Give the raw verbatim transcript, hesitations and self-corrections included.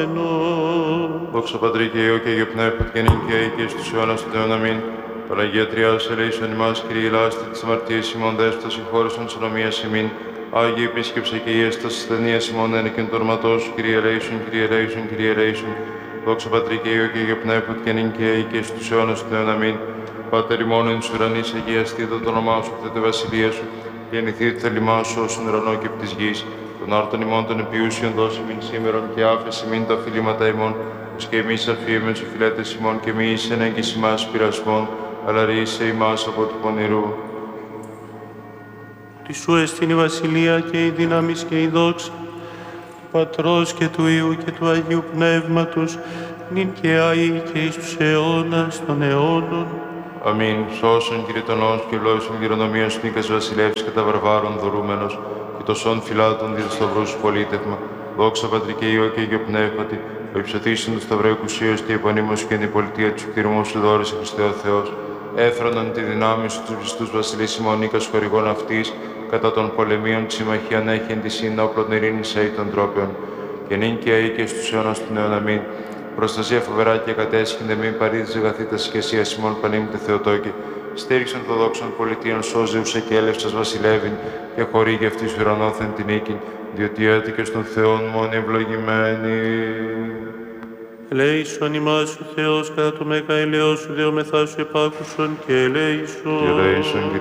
Δόξα Πατρί και Υιό και Αγίο Πνεύματι και νυν και αεί και εις τους αιώνας των αιώνων. Αμήν. Παναγία Τριάς, ελέησον ημάς, Κύριε Λάστη της αμαρτίας ημών, δέσποτας συγχώρεσον της ανομίας ημίν. Άγιε επίσκεψε και Ιέστας της ασθενείας ημών, ένεκεν το ορματό σου, Κύριε ελέησον, Κύριε ελέησον, Κύριε ελέησον. Δόξα Πατρί και Υιό και Αγίο Πνεύματι και νυν και αεί και εις τους αιώνας των αιώνων. Αμήν. Πάτερ ημών εν της ουρανής, αγιαστήτω το όνομά σου, κτέ τη βασιλεία σου, γεννηθείτε το θέλημά σου όσον ουρανό και επί της γης. Των άρτων ημών των επιούσιων δώσει μην σήμερον και άφεση μην τα οφειλήματα ημών, ως και εμείς αφίεμεν τους οφειλέτες ημών και μη εις ενέγκης ημάς πειρασμών, αλλά ρίησε ημάς από του πονηρού. Τη σου εστίν η βασιλεία και η δύναμις και η δόξα του Πατρός και του Υιού και του Αγίου Πνεύματος, νυν και αεί και εις τους αιώνας των αιώνων. Αμήν. Σώσον Κύριε τον νόμος και ευλόγησον κληρονομία σου νίκας βασιλεύς και τα βαρβάρων δωρούμενος, και το σών φυλάτων δι' το σταυρού σου πολίτευμα. Δόξα Πατρί και Υιό και Αγίο Πνεύματι, ο υψωθήσιν του σταυρό εκουσίως και επωνύμως και την η πολιτεία του κτηρμού σου δόρισε Χριστέ ο Θεός. Έφροναν τη δυνάμει σου τους πιστούς βασιλείς ημών νίκας χορηγών αυτής, κατά των πολεμίων τη συμμαχίαν έχει εν τη σύνα όπλων ειρήνης αεί των τρόπεων. Και νυν και αεί και στους αιώνας των αιώνων. Αμήν. Προστασία φοβερά και κατέσχυνε μην παρήδης γαθήτας και εσύ ασημών πανίμητε Θεοτόκε. Στήριξαν το δόξον πολιτείων σώζεουσε και έλευσας βασιλεύειν και χορήγε αυτής ουρανόθεν την νίκην, διότι έτυχε των Θεών μόνοι ευλογημένοι. Ελέησον ημάς ο Θεός κατά το μέγα ελαιός σου, δεομεθά σου επάκουσον και ελέησον. Και ελέησον,